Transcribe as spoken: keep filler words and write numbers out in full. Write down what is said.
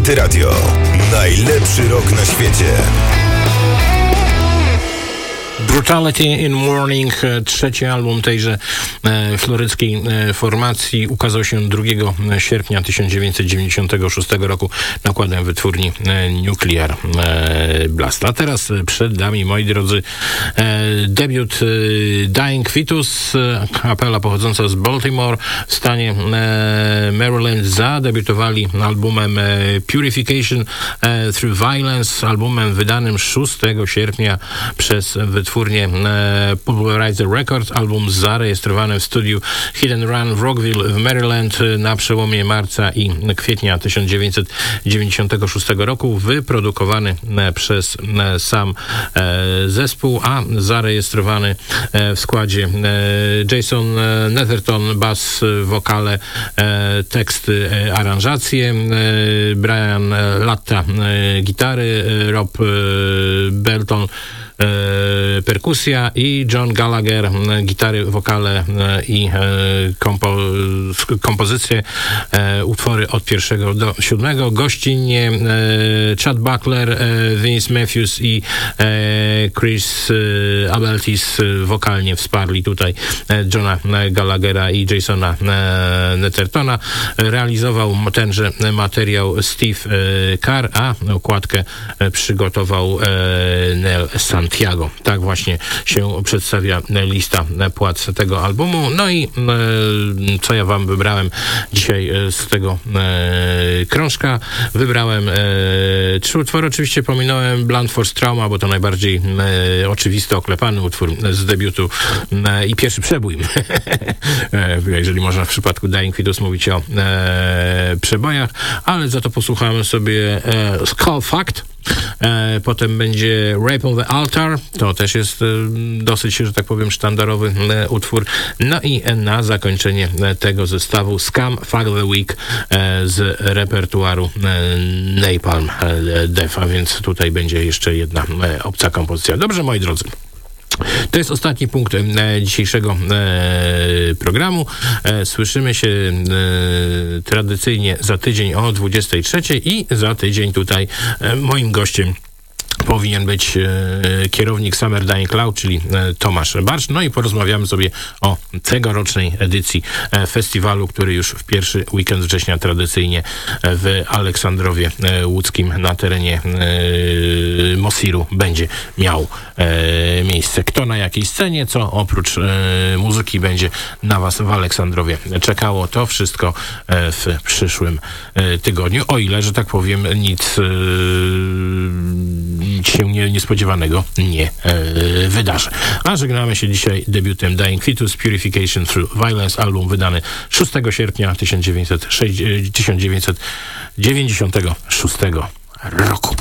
Hity Radio. Najlepszy rok na świecie. Brutality in Morning, trzeci album tejże e, floryckiej e, formacji, ukazał się drugiego sierpnia tysiąc dziewięćset dziewięćdziesiątego szóstego roku nakładem wytwórni e, Nuclear e, Blast. A teraz przed nami, moi drodzy, e, debiut e, Dying Fetus, e, kapela pochodząca z Baltimore w stanie e, Maryland. Zadebiutowali albumem e, Purification e, Through Violence, albumem wydanym szóstego sierpnia przez wytwórnię e, Popularizer Records, album zarejestrowany w studiu Hidden Run w Rockville w Maryland na przełomie marca i kwietnia tysiąc dziewięćset dziewięćdziesiątego szóstego roku, wyprodukowany e, przez e, sam e, zespół, a zarejestrowany e, w składzie e, Jason e, Netherton, bas, wokale, e, teksty, e, aranżacje, e, Brian e, Latta, e, gitary, e, Rob e, Belton, E, perkusja i John Gallagher, e, gitary, wokale e, i e, kompo, kompozycje, e, utwory od pierwszego do siódmego. Gościnnie e, Chad Buckler, e, Vince Matthews i e, Chris e, Abeltis wokalnie wsparli tutaj e, Johna Gallaghera i Jasona e, Nethertona. Realizował tenże materiał Steve e, Carr, a okładkę e, przygotował e, Neil Santiago. Tak właśnie się przedstawia lista płac tego albumu. No i e, co ja wam wybrałem dzisiaj z tego e, krążka? Wybrałem e, trzy utwory. Oczywiście pominąłem Blunt Force Trauma, bo to najbardziej e, oczywisty, oklepany utwór z debiutu e, i pierwszy przebój. e, jeżeli można w przypadku Dying Fetus mówić o e, przebojach, ale za to posłuchamy sobie e, Skull Fact. E, potem będzie Rape on the Altar, to też jest e, dosyć, że tak powiem, sztandarowy e, utwór. No i e, na zakończenie e, tego zestawu Scum Fuck the Week e, z repertuaru e, Napalm e, Death, a więc tutaj będzie jeszcze jedna e, obca kompozycja. Dobrze, moi drodzy. To jest ostatni punkt e, dzisiejszego e, programu. E, słyszymy się e, tradycyjnie za tydzień o dwudziestej trzeciej i za tydzień tutaj e, moim gościem powinien być e, kierownik Summer Dying Cloud, czyli e, Tomasz Barsz. No i porozmawiamy sobie o tegorocznej edycji e, festiwalu, który już w pierwszy weekend września tradycyjnie w Aleksandrowie e, Łódzkim na terenie e, Mosiru będzie miał e, miejsce. Kto na jakiej scenie, co oprócz e, muzyki będzie na was w Aleksandrowie czekało. To wszystko e, w przyszłym e, tygodniu. O ile, że tak powiem, nic e, nic się nie, niespodziewanego nie e, wydarzy. A żegnamy się dzisiaj debiutem Dying Fetus, Purification Through Violence, album wydany szóstego sierpnia tysiąc dziewięćset dziewięćdziesiątego szóstego roku.